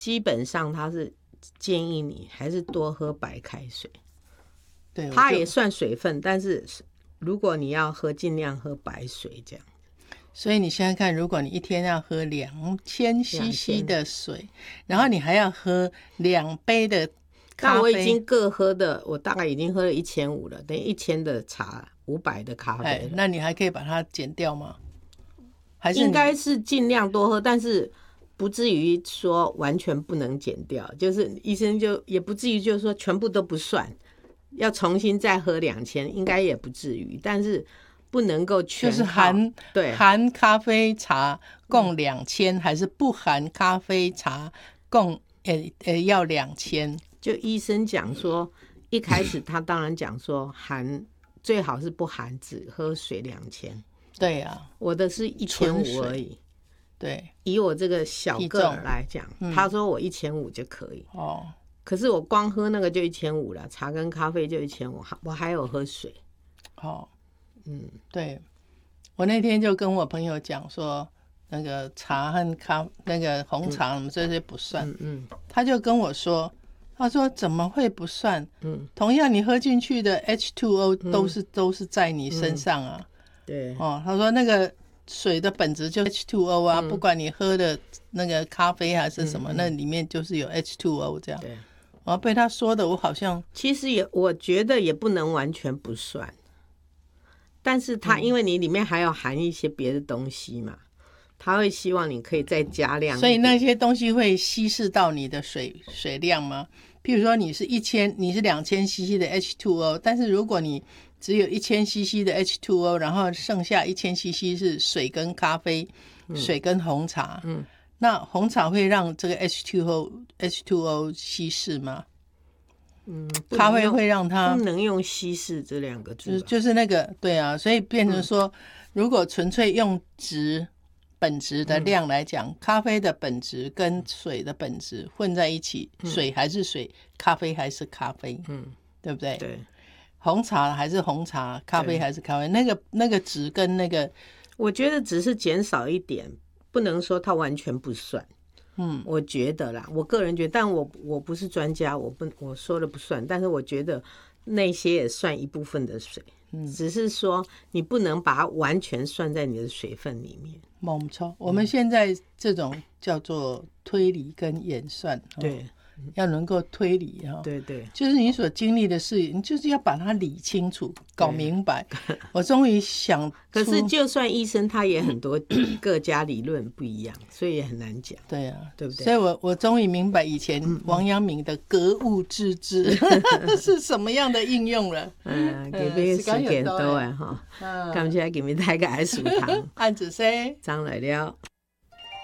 基本上他是建议你还是多喝白开水。 对， 它也算水分，但是如果你要喝，尽量喝白水这样。 所以你现在看，如果你一天要喝2000 CC 的水，然后你还要喝2杯的咖啡， 但我已经各喝的，我大概已经喝了1500了，等于1000的茶，500的咖啡了。 那你还可以把它减掉吗？还是应该是尽量多喝，但是不至于说完全不能减掉，就是医生就也不至于就是说全部都不算，要重新再喝2000，应该也不至于，但是不能够全就是含咖啡茶共2000，还是不含咖啡茶共要2000？ 就医生讲说，一开始他当然讲说最好是不含，只喝水2000。 对啊， 我的是1500而已。 对， 以我这个小个来讲，他说我1500就可以。 哦， 可是我光喝那个就1500了，茶跟咖啡就1500，我还有喝水。 哦，对，我那天就跟我朋友讲说，那个茶和那个红茶，我们这些不算。他就跟我说，他说怎么会不算？同样你喝进去的 H2O 都是在你身上啊。 对， 他说那个水的本质就是 H2O 啊，不管你喝的那个咖啡还是什么，那里面就是有 H2O 这样。对，被他说的我好像其实我觉得也不能完全不算，但是它因为你里面还要含一些别的东西嘛，他会希望你可以再加量， 所以那些东西会稀释到你的水量吗？譬如说你是2000 CC 的 H2O， 但是如果你只有1000 CC 的 H2O， 然后剩下1000 CC 是水跟咖啡，水跟红茶，那红茶会让这个 H2O 稀释吗？咖啡会让它不能用稀释这2个字， 就是那个对啊，所以变成说，如果纯粹用本质的量来讲，咖啡的本质跟水的本质混在一起，水还是水，咖啡还是咖啡，对不对？ 对， 红茶还是红茶，咖啡还是咖啡，那个值跟那个， 我觉得只是减少一点，不能说它完全不算。我觉得啦，我个人觉得，但我不是专家，我说了不算，但是我觉得那些也算一部分的水。只是说你不能把它完全算在你的水分里面。 没错，我们现在这种叫做推理跟演算， 对， 要能够推理对对， 就是你所经历的事，你就是要把它理清楚、搞明白。我终于想出， 可是就算医生，他也很多各家理论不一样，所以也很难讲。 对啊， 对不对？ 所以我终于明白以前王阳明的格物致知是什么样的应用了。 給俾時間多啊，哈，感謝今日大家嘅收聽， 按子 C 張來了。